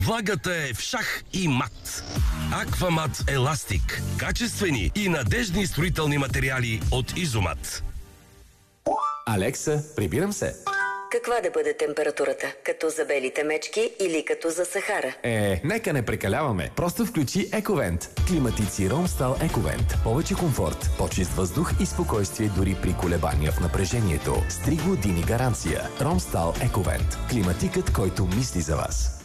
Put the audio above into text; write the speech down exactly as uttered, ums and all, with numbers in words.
Влагата е в шах и мат. Аквамат Еластик. Качествени и надеждни строителни материали от Изомат. Алекса, прибирам се. Каква да бъде температурата? Като за белите мечки или като за Сахара? Е, нека не прекаляваме. Просто включи Ековент. Климатици Ромстал Ековент. Повече комфорт, по-чист въздух и спокойствие дори при колебания в напрежението. С три години гаранция. Ромстал Ековент. Климатикът, който мисли за вас.